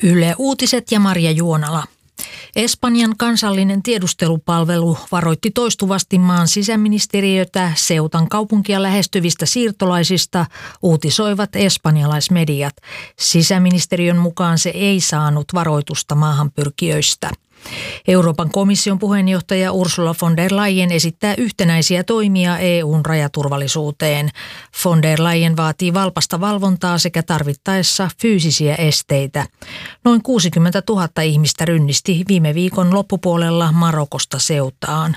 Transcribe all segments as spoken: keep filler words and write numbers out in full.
Yle Uutiset ja Marja Juonala. Espanjan kansallinen tiedustelupalvelu varoitti toistuvasti maan sisäministeriötä Ceutan kaupunkia lähestyvistä siirtolaisista, uutisoivat espanjalaismediat. Sisäministeriön mukaan se ei saanut varoitusta maahanpyrkijöistä. Euroopan komission puheenjohtaja Ursula von der Leyen esittää yhtenäisiä toimia E U:n rajaturvallisuuteen. Von der Leyen vaatii valpasta valvontaa sekä tarvittaessa fyysisiä esteitä. Noin kuusikymmentätuhatta ihmistä rynnisti viime viikon loppupuolella Marokosta Ceutaan.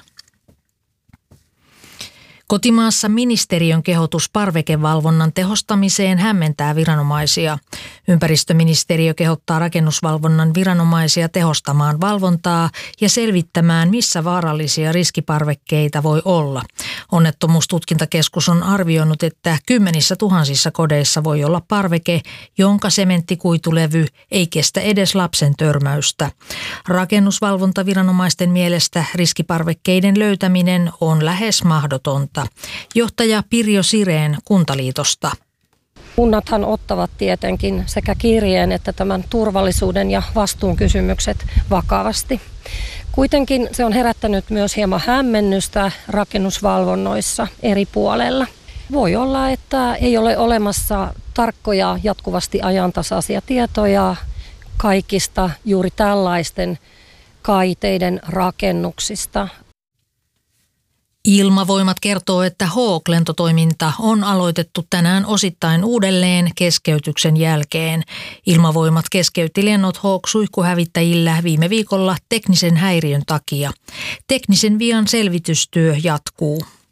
Kotimaassa ministeriön kehotus parvekevalvonnan tehostamiseen hämmentää viranomaisia. Ympäristöministeriö kehottaa rakennusvalvonnan viranomaisia tehostamaan valvontaa ja selvittämään, missä vaarallisia riskiparvekkeita voi olla. Onnettomuustutkintakeskus on arvioinut, että kymmenissä tuhansissa kodeissa voi olla parveke, jonka sementtikuitulevy ei kestä edes lapsen törmäystä. Rakennusvalvontaviranomaisten mielestä riskiparvekkeiden löytäminen on lähes mahdotonta. Johtaja Pirjo Sireen Kuntaliitosta. Kunnathan ottavat tietenkin sekä kirjeen että tämän turvallisuuden ja vastuunkysymykset vakavasti. Kuitenkin se on herättänyt myös hieman hämmennystä rakennusvalvonnoissa eri puolella. Voi olla, että ei ole olemassa tarkkoja jatkuvasti ajantasaisia tietoja kaikista juuri tällaisten kaiteiden rakennuksista. Ilmavoimat kertoo, että Hawk-lentotoiminta on aloitettu tänään osittain uudelleen keskeytyksen jälkeen. Ilmavoimat keskeytti lennot Hawk-suihkuhävittäjillä viime viikolla teknisen häiriön takia. Teknisen vian selvitystyö jatkuu.